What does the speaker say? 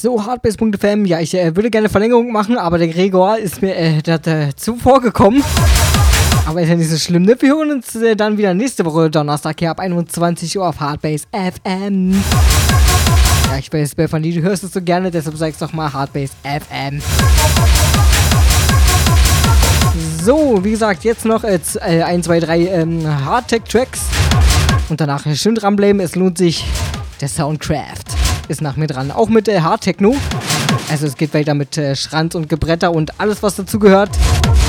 So, Hardbase.fm, ja, ich würde gerne Verlängerung machen, aber der Gregor ist mir zuvor gekommen. Aber ist ja nicht so schlimm, ne? Wir hören uns dann wieder nächste Woche Donnerstag hier ab 21 Uhr auf Hardbase FM. Ja, ich weiß, Stefanie, du hörst es so gerne, deshalb sag ich doch mal Hardbase FM. So, wie gesagt, jetzt noch 1, 2, 3 Hardtech-Tracks. Und danach schön dranbleiben, es lohnt sich. Der Soundcraft ist nach mir dran, auch mit Hardtechno. Also es geht weiter mit Schranz und Gebretter und alles, was dazu gehört.